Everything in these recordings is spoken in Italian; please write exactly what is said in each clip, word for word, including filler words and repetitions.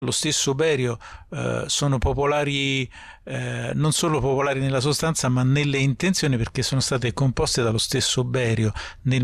lo stesso Berio eh, sono popolari, eh, non solo popolari nella sostanza ma nelle intenzioni, perché sono state composte dallo stesso Berio nel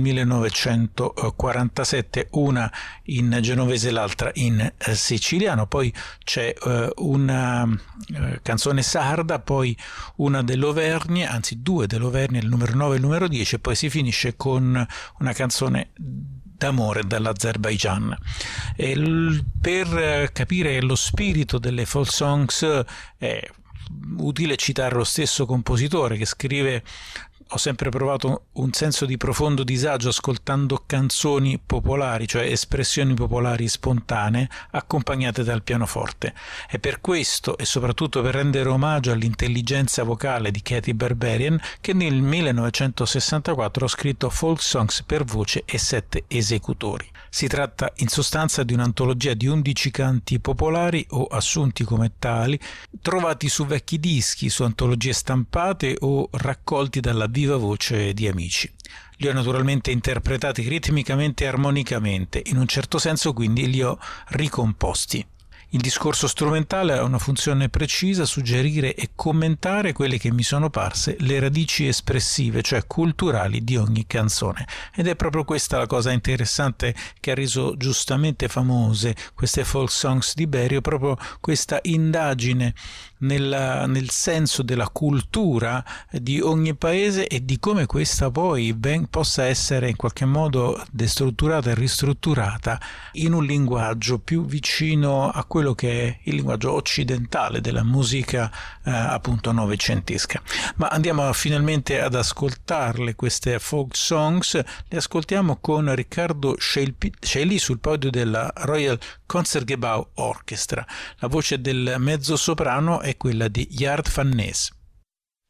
millenovecentoquarantasette, una in genovese e l'altra in eh, siciliano. Poi c'è eh, una eh, canzone sarda, poi una dell'Auvergne, anzi due dell'Auvergne, il numero nove e il numero dieci, e poi si finisce con una canzone d'amore dall'Azerbaigian. E l- per capire lo spirito delle folk songs è utile citare lo stesso compositore che scrive: ho sempre provato un senso di profondo disagio ascoltando canzoni popolari, cioè espressioni popolari spontanee accompagnate dal pianoforte. È per questo, e soprattutto per rendere omaggio all'intelligenza vocale di Katy Berberian, che nel millenovecentosessantaquattro ho scritto folk songs per voce e sette esecutori. Si tratta in sostanza di un'antologia di undici canti popolari o assunti come tali, trovati su vecchi dischi, su antologie stampate o raccolti dalla viva voce di amici. Li ho naturalmente interpretati ritmicamente e armonicamente, in un certo senso quindi li ho ricomposti. Il discorso strumentale ha una funzione precisa: suggerire e commentare quelle che mi sono parse le radici espressive, cioè culturali, di ogni canzone. Ed è proprio questa la cosa interessante che ha reso giustamente famose queste folk songs di Berio, proprio questa indagine nella, nel senso della cultura di ogni paese e di come questa poi ben, possa essere in qualche modo destrutturata e ristrutturata in un linguaggio più vicino a quello che è il linguaggio occidentale della musica eh, appunto novecentesca. Ma andiamo finalmente ad ascoltarle queste folk songs. Le ascoltiamo con Riccardo Scelli sul podio della Royal Concertgebouw Orchestra. La voce del mezzosoprano è quella di Jart van Nes.